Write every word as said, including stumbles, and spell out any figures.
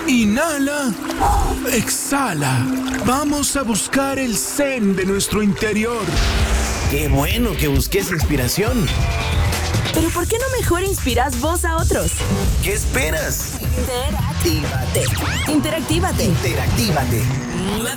Inhala. Exhala. Vamos a buscar el zen de nuestro interior. ¡Qué bueno que busques inspiración! Pero ¿por qué no mejor inspiras vos a otros? ¿Qué esperas? Interactívate. Interactívate. Interactívate.